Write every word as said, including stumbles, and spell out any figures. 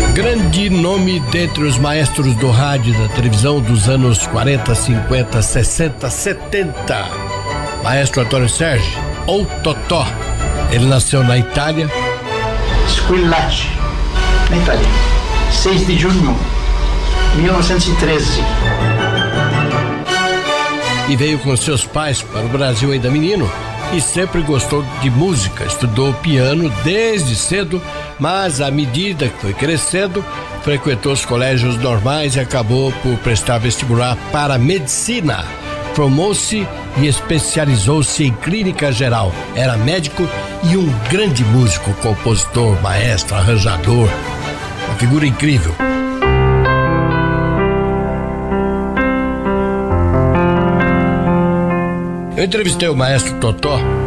Grande nome dentre os maestros do rádio e da televisão dos anos quarenta, cinquenta, sessenta, setenta. Maestro Antônio Sérgio, ou Totó. Ele nasceu na Itália. Squillaci, na Itália, seis de junho de mil novecentos e treze. E veio com seus pais para o Brasil ainda menino e sempre gostou de música. Estudou piano desde cedo, mas à medida que foi crescendo, frequentou os colégios normais e acabou por prestar vestibular para medicina. Formou-se e especializou-se em clínica geral. Era médico e um grande músico, compositor, maestro, arranjador. Uma figura incrível. Eu entrevistei o maestro Totó